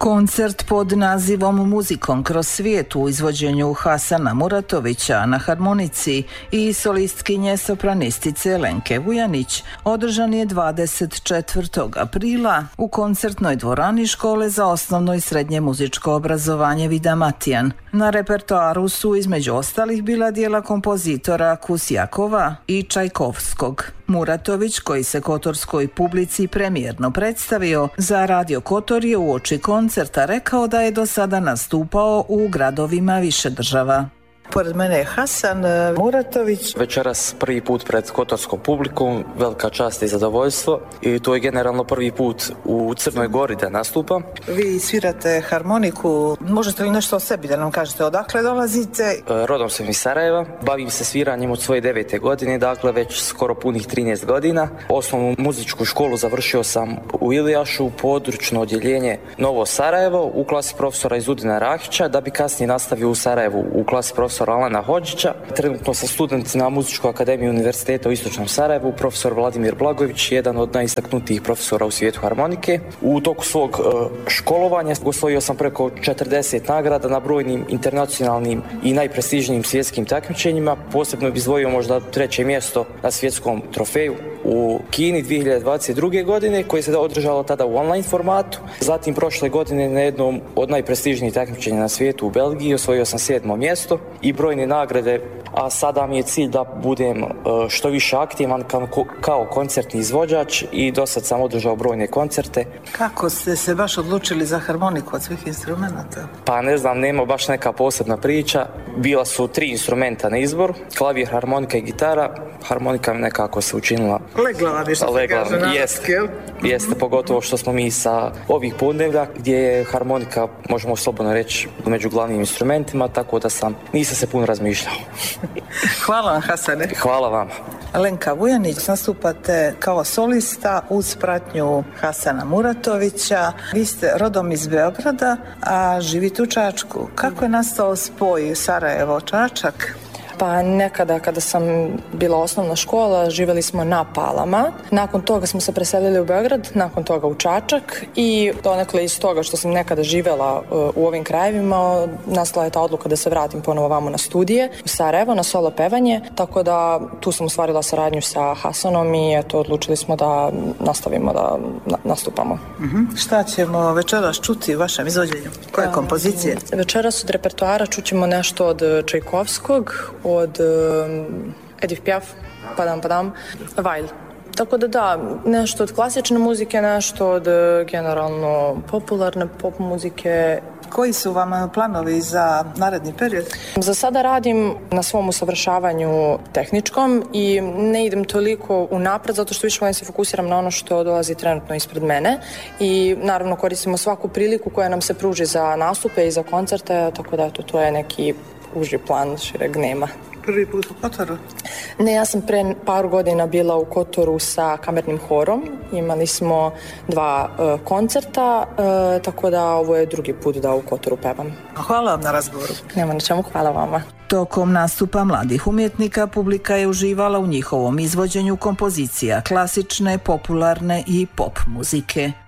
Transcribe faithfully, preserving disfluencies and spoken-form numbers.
Koncert pod nazivom Muzikom kroz svijet u izvođenju Hasana Muratovića na harmonici i solistkinje sopranistice Lenke Vujanić održan je dvadeset četvrtog aprila u koncertnoj dvorani Škole za osnovno i srednje muzičko obrazovanje Vida Matijan. Na repertoaru su između ostalih bila djela kompozitora Kusjakova i Čajkovskog. Muratović, koji se kotorskoj publici premijerno predstavio za Radio Kotor, je uoči koncerta rekao da je do sada nastupao u gradovima više država. Pored mene je Hasan Muratović. Večeras prvi put pred kotorskom publikom, velika čast i zadovoljstvo. I to je generalno prvi put u Crnoj Gori da nastupam. Vi svirate harmoniku. Možete li nešto o sebi da nam kažete odakle dolazite? Rodom sam iz Sarajeva. Bavim se sviranjem od svoje devete godine, dakle već skoro punih trinaest godina. Osnovnu muzičku školu završio sam u Ilijašu, područno odjeljenje Novo Sarajevo, u klasi profesora Izudina Rahića, da bi kasnije nastavio u Sarajevu u klasi profesora Alana Hodžića. Trenutno sam student na Muzičkoj akademiji Univerziteta u Istočnom Sarajevu, profesor Vladimir Blagojević, jedan od najistaknutijih profesora u svijetu harmonike. U toku svog uh, školovanja osvojio sam preko četrdeset nagrada na brojnim internacionalnim i najprestižnijim svjetskim takmičenjima. Posebno bih izdvojio možda treće mjesto na svjetskom trofeju u Kini dvije hiljade dvadeset druge. godine, koje se održalo tada u online formatu. Zatim prošle godine na jednom od najprestižnijih takmičenja na svijetu u Belgiji osvojio sam sedmo mjesto i brojne nagrade, a sada mi je cilj da budem što više aktivan kao koncertni izvođač i do sad sam održao brojne koncerte. Kako ste se baš odlučili za harmoniku od svih instrumenta? Pa ne znam, nema baš neka posebna priča. Bila su tri instrumenta na izbor, klavir, harmonika i gitara. Harmonika mi nekako se učinila legla vam je, što se kaže na jeste, jeste, pogotovo što smo mi sa ovih podneblja gdje je harmonika, možemo slobodno reći, među glavnim instrumentima, tako da sam, nisam se puno razmišljao. Hvala vam, Hasane. Hvala vam. Lenka Vujanić, nastupate kao solista uz pratnju Hasana Muratovića. Vi ste rodom iz Beograda, a živite u Čačku. Kako je nastao spoj Sarajevo-Čačak? Pa nekada kada sam bila osnovna škola, živjeli smo na Palama. Nakon toga smo se preselili u Beograd, nakon toga u Čačak i donekle iz toga što sam nekada živjela u ovim krajevima, nastala je ta odluka da se vratim ponovo vamo na studije u Sarajevo, na solo pevanje, tako da tu sam ostvarila saradnju sa Hasanom i eto, odlučili smo da nastavimo da na, nastupamo. Uh-huh. Šta ćemo večeras čuti u vašem izvođenju? Koje um, kompozicije? Večeras od repertoara čućemo nešto od Čajkovskog, od um, Edith Piaf, Padam Padam, Vajl. Tako da da, nešto od klasične muzike, nešto od generalno popularne pop muzike. Koji su vam planovi za naredni period? Za sada radim na svom usavršavanju tehničkom i ne idem toliko unapred zato što više volim se fokusiram na ono što dolazi trenutno ispred mene i naravno koristimo svaku priliku koja nam se pruži za nastupe i za koncerte, tako da eto, to je neki uži plan, šireg nema. Prvi put u Kotoru? Ne, ja sam pre par godina bila u Kotoru sa kamernim horom. Imali smo dva uh, koncerta, uh, tako da ovo je drugi put da u Kotoru pevam. Hvala vam na razgovoru. Nema na čemu, hvala vama. Tokom nastupa mladih umjetnika publika je uživala u njihovom izvođenju kompozicija klasične, popularne i pop muzike.